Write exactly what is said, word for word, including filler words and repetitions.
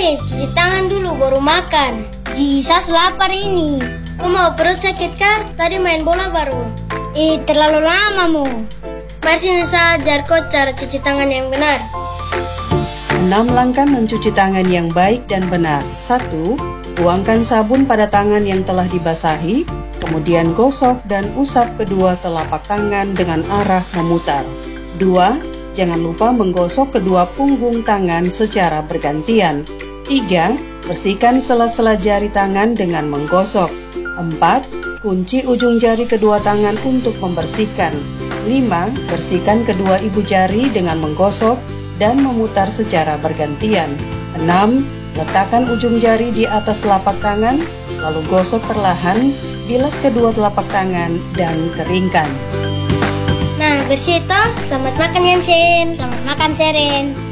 nih, cuci tangan dulu baru makan. Jesus, lapar ini. Kau mau perut sakit kah? Tadi main bola baru. Ih, terlalu lama mu. Mari sini saya ajar kau cara cuci tangan yang benar. enam langkah mencuci tangan yang baik dan benar. satu. Tuangkan sabun pada tangan yang telah dibasahi, kemudian gosok dan usap kedua telapak tangan dengan arah memutar. dua. Jangan lupa menggosok kedua punggung tangan secara bergantian. tiga. Bersihkan sela-sela jari tangan dengan menggosok. empat. Kunci ujung jari kedua tangan untuk membersihkan. lima. Bersihkan kedua ibu jari dengan menggosok dan memutar secara bergantian. enam. Letakkan ujung jari di atas telapak tangan, lalu gosok perlahan, bilas kedua telapak tangan, dan keringkan. Nah, bersih toh. Selamat makan Yansen. Selamat makan, Seren.